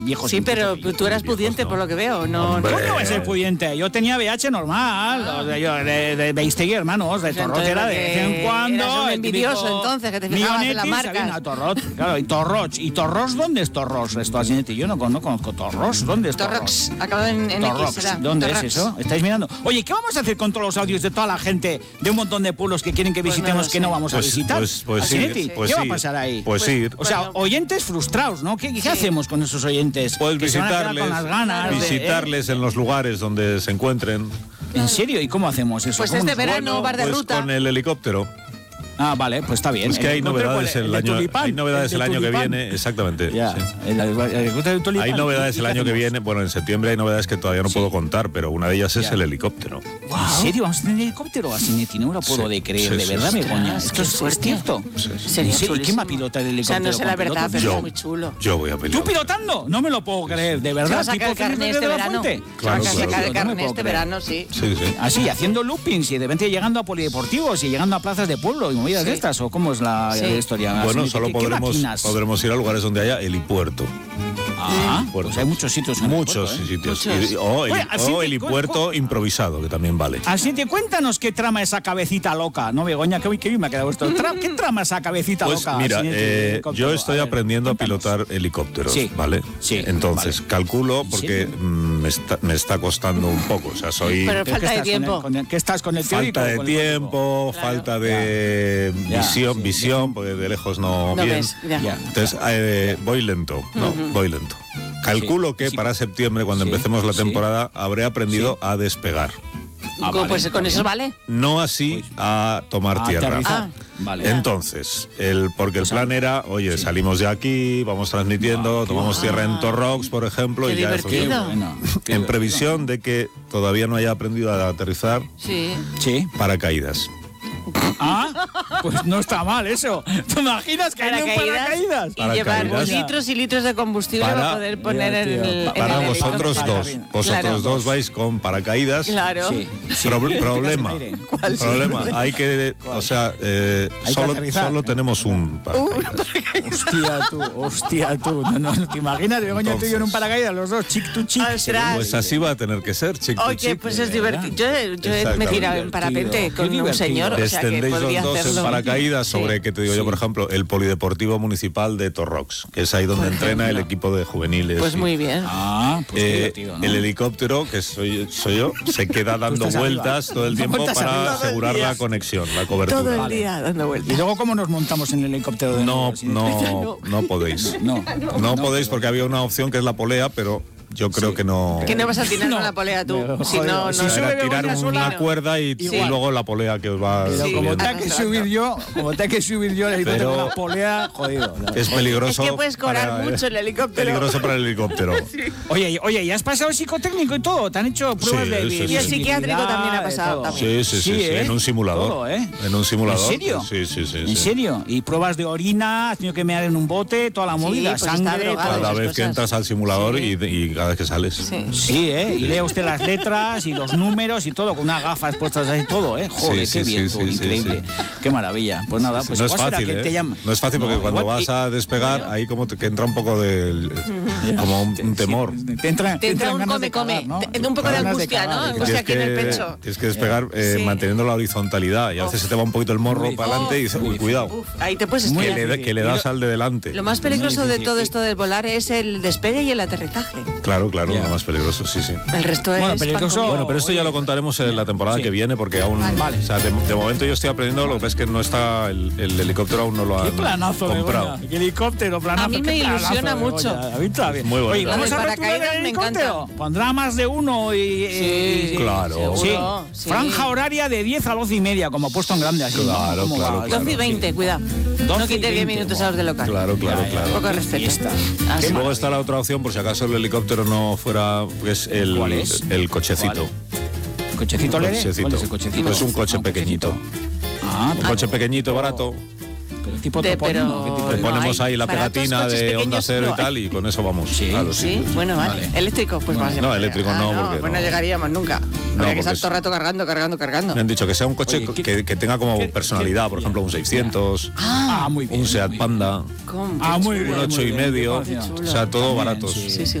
viejos. Sí, pero tú eras pudiente, por lo que veo. No, ¿Cómo no voy a ser pudiente? Yo tenía VH normal, de Beistegui, hermanos, de Torroch era de vez en cuando. Eras un envidioso, entonces, que te fijabas en la marca. Torroch, claro, y Torroch. ¿Y Torroch dónde es Torroch? Esto así, yo no conozco Torroch. ¿Dónde es Torroch? Acabado en X, será. ¿Dónde es eso? ¿Estáis mirando? Oye, ¿qué vamos a hacer con todos los audios de toda la gente de un montón de pueblos que quieren que visitemos que no vamos a visitar? Pues sí. ¿Qué va a pasar ahí? Pues sí. O sea, oyentes frustrados, ¿no? ¿Qué hacemos con esos oyentes? Puedes que se van a quedar con las ganas visitarles en los lugares donde se encuentren. ¿En serio? ¿Y cómo hacemos eso? Pues este verano, bar de ruta. Con el helicóptero. Ah, vale, pues está bien. Es que hay novedades el año que viene, exactamente. Ya, sí. Hay novedades el año que viene. Bueno, en septiembre hay novedades que todavía no puedo contar, pero una de ellas es el helicóptero. Wow. ¿En serio? ¿Vamos a tener helicóptero? Así no me lo puedo de creer, de verdad, Begoña. Esto es cierto. ¿Y quién va a pilotar el helicóptero? O sea, no sé la verdad, pero es muy chulo. Yo voy a pilotar. ¿Tú pilotando? No me lo puedo creer, de verdad. ¿Se va a sacar el carnet este verano? Claro, ¿Se va a sacar el carnet este verano? Sí. Así, haciendo loopings y de repente llegando a polideportivos y llegando a plazas de pueblo y movidas de estas, ¿o cómo es la historia? Bueno, solo podremos ir a lugares donde haya helipuerto. Pues hay muchos sitios. Muchos sitios. O helipuerto improvisado, que también vale. Así te cuéntanos qué trama esa cabecita loca, ¿no, Begoña? Qué bien me ha quedado esto. ¿Qué trama esa cabecita loca? Mira, yo estoy aprendiendo a pilotar helicópteros, ¿vale? Sí. Entonces, calculo, porque me está costando un poco. O sea, soy... Pero falta de tiempo. ¿Qué estás con el teórico? Falta de tiempo, falta de visión, porque de lejos no bien. Entonces, voy lento, voy lento. Calculo que para septiembre, cuando empecemos la temporada, habré aprendido a despegar. Pues con eso vale. No así a tomar tierra. Vale. Entonces, porque el plan era, oye, salimos de aquí, vamos transmitiendo, tomamos tierra en Torrox, por ejemplo, qué y ya divertido. En previsión de que todavía no haya aprendido a aterrizar paracaídas. Pues no está mal eso. ¿Te imaginas que hay paracaídas? Y llevar litros y litros de combustible para poder poner para vosotros dos. Vosotros dos vais con paracaídas. Claro. Problema. Hay que, o sea, solo tenemos un paracaídas. Hostia, tú. No, ¿te imaginas? Begoña, tú y yo en un paracaídas, los dos, chic to chic. Pues así va a tener que ser, chic to chic. Oye, pues es divertido. Yo me he tirado en parapente con un señor. Descendéis los dos en paracaídas sobre, que te digo yo, por ejemplo, el Polideportivo Municipal de Torrox, que es ahí donde entrena el equipo de juveniles. Pues muy bien. Pues divertido, ¿no? El helicóptero, que soy yo, se queda dando vueltas todo el tiempo para asegurar la conexión, la cobertura. Todo el día dando vueltas. ¿Y luego cómo nos montamos en el helicóptero de nuevo? No podéis. No podéis, porque había una opción que es la polea, pero... Yo creo que no... Que no vas a tirar con la polea tú. Si no, era tirar una cuerda y luego la polea que os va... Pero como tenga que subir yo, le digo la polea, jodido. Es peligroso. Es que puedes cobrar mucho el helicóptero. Peligroso para el helicóptero. Oye, ¿y has pasado psicotécnico y todo? ¿Te han hecho pruebas de y el psiquiátrico también ha pasado? Sí, en un simulador. Todo, En un simulador. ¿En serio? Sí. ¿En serio? ¿Y pruebas de orina? ¿Has tenido que mear en un bote? Toda la movida, pues sangre... Cada vez que entras al simulador y cada vez que sales. Sí, y lee usted las letras y los números y todo, con unas gafas puestas ahí, todo, Joder, qué bien, increíble. Qué maravilla. Pues nada, pues no es fácil, No es fácil porque cuando vas a despegar, ahí como que entra un poco como un temor. Te entra un come, ¿no? Un poco de angustia, ¿no? Angustia aquí en el pecho. Tienes que despegar manteniendo la horizontalidad y a veces se te va un poquito el morro para adelante y dices, uy, cuidado. Ahí te puedes estrellar. Que le das al de delante. Lo más peligroso de todo esto del volar es el despegue y el aterrizaje. Claro, lo más peligroso, sí. El resto es peligroso. Bueno, pero esto ya lo contaremos en la temporada que viene, porque aún... O sea, de momento yo estoy aprendiendo, lo que es que no está... El helicóptero aún no lo han comprado. ¿Qué helicóptero, planazo? A mí me ilusiona mucho. A mí también. Muy bueno. Oye, ¿vamos a paracaídas? Me encanta. Pondrá más de uno y... Claro. Sí. Franja horaria de 10 a 12 y media, como puesto en grande. Así, claro. 12 y 20, cuidado. No quites 10 minutos a los de local. Claro. Un poco de respeto. Y luego está la otra opción, por si acaso el helicóptero no fuera... Es el cochecito. ¿El cochecito leve? ¿Cuál es el cochecito? Es un coche pequeñito. Un coche pequeñito, barato. Tipo topónimo. Le ponemos ahí la pegatina de Onda Cero y tal, y con eso vamos. Claro, sí. Bueno, vale. ¿Eléctrico? Pues más. No, eléctrico no, porque pues no llegaríamos nunca. Habría que estar todo el rato cargando. Me han dicho que sea un coche que tenga como personalidad, por ejemplo, un 600, muy bien, un Seat Panda, un 8,5, o sea, todo baratos. Sí.